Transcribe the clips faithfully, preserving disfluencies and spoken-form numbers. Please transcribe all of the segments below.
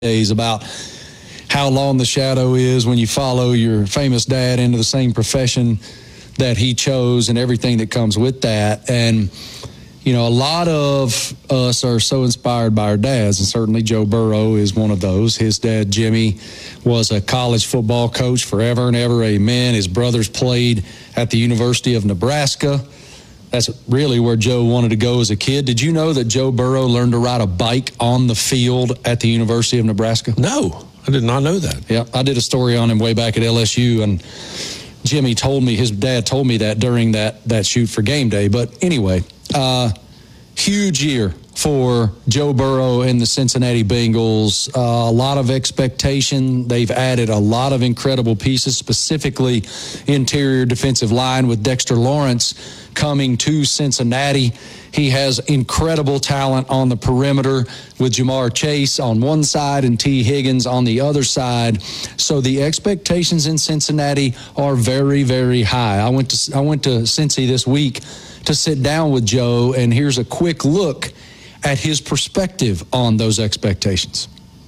days about how long the shadow is when you follow your famous dad into the same profession that he chose and everything that comes with that. And, you know, a lot of us are so inspired by our dads, and certainly Joe Burrow is one of those. His dad, Jimmy, was a college football coach forever and ever, amen. His brothers played at the University of Nebraska. That's really where Joe wanted to go as a kid. Did you know that Joe Burrow learned to ride a bike on the field at the University of Nebraska? No, I did not know that. Yeah, I did a story on him way back at L S U, and Jimmy told me, his dad told me that during that, that shoot for game day. But anyway, uh, huge year for Joe Burrow and the Cincinnati Bengals. Uh, a lot of expectation. They've added a lot of incredible pieces, specifically interior defensive line with Dexter Lawrence coming to Cincinnati. He has incredible talent on the perimeter with Jamar Chase on one side and T. Higgins on the other side. So the expectations in Cincinnati are very, very high. I went to I went to Cincy this week to sit down with Joe, and here's a quick look at his perspective on those expectations.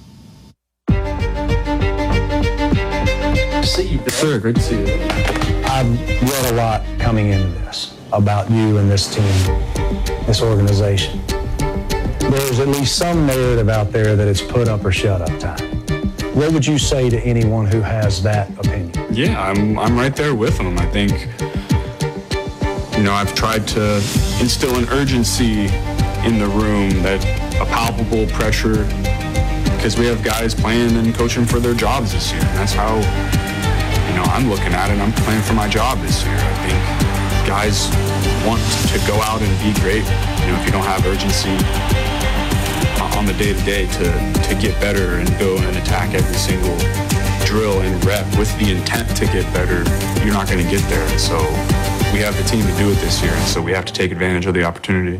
See you, sir. Great to see you. I've read a lot coming into this about you and this team, this organization. There's at least some narrative out there that it's put up or shut up time. What would you say to anyone who has that opinion? Yeah, I'm I'm right there with them. I think, you know, I've tried to instill an urgency in the room, that a palpable pressure, because we have guys playing and coaching for their jobs this year. And that's how, you know, I'm looking at it. I'm playing for my job this year. I think guys want to go out and be great. You know, if you don't have urgency on the day-to-day to, to get better and go and attack every single drill and rep with the intent to get better, you're not going to get there. And so we have the team to do it this year, and so we have to take advantage of the opportunity.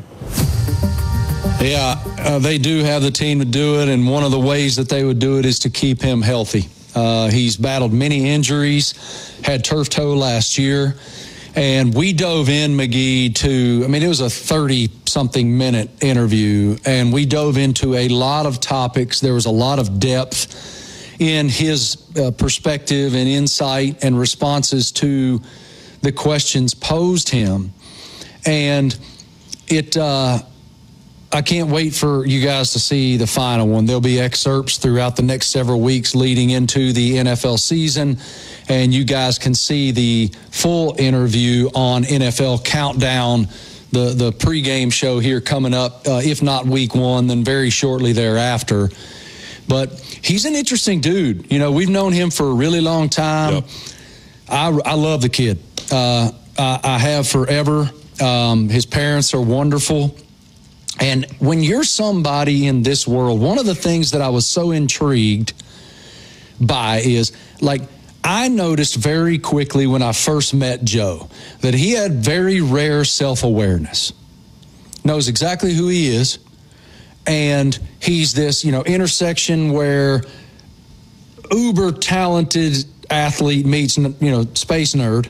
Yeah, uh, they do have the team to do it, and one of the ways that they would do it is to keep him healthy. Uh, he's battled many injuries, had turf toe last year, and we dove in, McGee, to, I mean, it was a thirty-something minute interview, and we dove into a lot of topics. There was a lot of depth in his uh, perspective and insight and responses to the questions posed him. And it... Uh, I can't wait for you guys to see the final one. There'll be excerpts throughout the next several weeks leading into the N F L season, and you guys can see the full interview on N F L Countdown, the, the pregame show here coming up, uh, if not week one, then very shortly thereafter. But he's an interesting dude. You know, we've known him for a really long time. Yep. I, I love the kid. Uh, I, I have forever. Um, his parents are wonderful. And when you're somebody in this world, one of the things that I was so intrigued by is, like, I noticed very quickly when I first met Joe that he had very rare self-awareness, knows exactly who he is, and he's this, you know, intersection where uber talented athlete meets, you know, space nerd,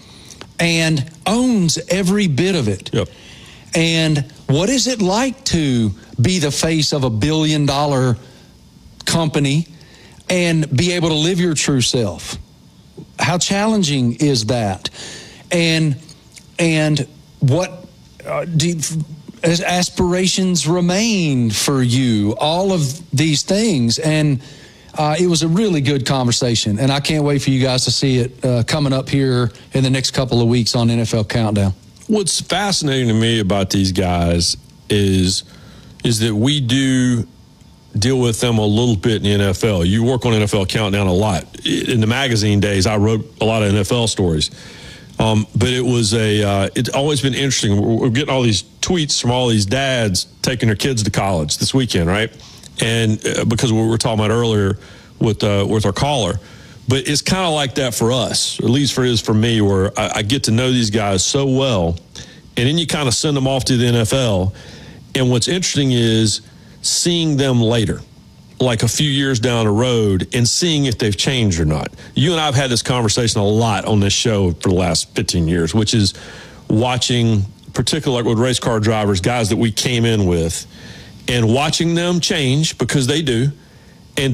and owns every bit of it. Yep. And what is it like to be the face of a billion dollar company and be able to live your true self? How challenging is that? And and what uh, do you, as aspirations remain for you? All of these things. And uh, it was a really good conversation. And I can't wait for you guys to see it uh, coming up here in the next couple of weeks on N F L Countdown. What's fascinating to me about these guys is is that we do deal with them a little bit in the N F L. You work on N F L Countdown a lot. In the magazine days, I wrote a lot of N F L stories. Um, but it was a, uh, it's always been interesting. We're, we're getting all these tweets from all these dads taking their kids to college this weekend, right? And uh, because we were talking about earlier with uh, with our caller. But it's kind of like that for us, at least for it is for me, where I, I get to know these guys so well, and then you kind of send them off to the N F L. And what's interesting is seeing them later, like a few years down the road, and seeing if they've changed or not. You and I have had this conversation a lot on this show for the last fifteen years, which is watching, particularly like with race car drivers, guys that we came in with, and watching them change, because they do.